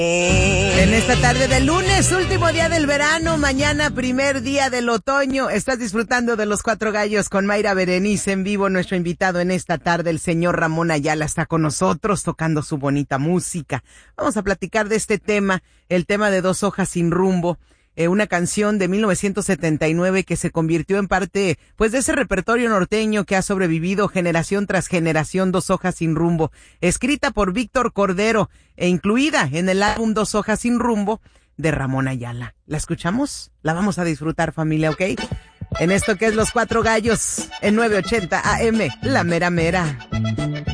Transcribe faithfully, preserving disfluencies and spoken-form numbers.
En esta tarde de lunes, último día del verano, mañana primer día del otoño, estás disfrutando de Los Cuatro Gallos con Mayra Berenice en vivo. Nuestro invitado en esta tarde, el señor Ramón Ayala, está con nosotros tocando su bonita música. Vamos a platicar de este tema, el tema de Dos Hojas Sin Rumbo. Eh, una canción de mil novecientos setenta y nueve que se convirtió en parte, pues, de ese repertorio norteño que ha sobrevivido generación tras generación. Dos Hojas Sin Rumbo, escrita por Víctor Cordero e incluida en el álbum Dos Hojas Sin Rumbo de Ramón Ayala. ¿La escuchamos? La vamos a disfrutar, familia, ¿ok? En esto que es Los Cuatro Gallos en nueve ochenta A M, La Mera Mera.